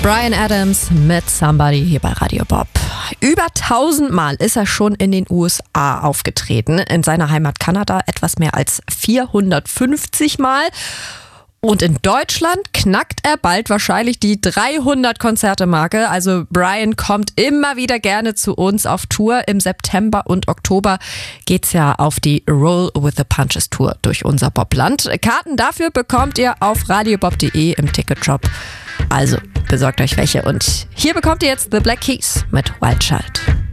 Bryan Adams mit Somebody hier bei Radio Bob. Über 1000 Mal ist er schon in den USA aufgetreten, in seiner Heimat Kanada etwas mehr als 450 Mal. Und in Deutschland knackt er bald wahrscheinlich die 300-Konzerte-Marke. Also Bryan kommt immer wieder gerne zu uns auf Tour. Im September und Oktober geht's ja auf die Roll with the Punches Tour durch unser Bobland. Karten dafür bekommt ihr auf radiobob.de im Ticketshop. Also besorgt euch welche. Und hier bekommt ihr jetzt The Black Keys mit Wild Child.